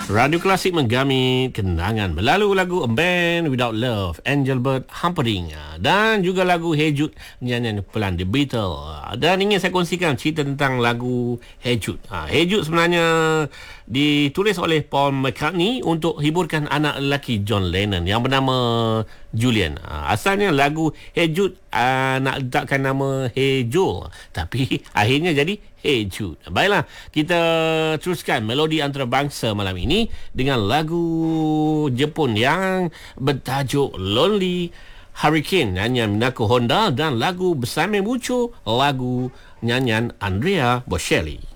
Radio Klasik menggamit kenangan melalui lagu A Band Without Love, Engelbert Humperdinck, dan juga lagu Hey Jude, nyanyian pelan The Beatles. Dan ingin saya kongsikan cerita tentang lagu Hey Jude. Hey Jude sebenarnya ditulis oleh Paul McCartney untuk hiburkan anak lelaki John Lennon yang bernama Julian. Asalnya lagu Hey Jude nak letakkan nama Hey Joel, tapi akhirnya jadi Hey Jude. Baiklah, kita teruskan melodi antarabangsa malam ini dengan lagu Jepun yang bertajuk Lonely Hurricane, nyanyian Minako Honda, dan lagu Bersama Mucho, lagu nyanyian Andrea Bocelli.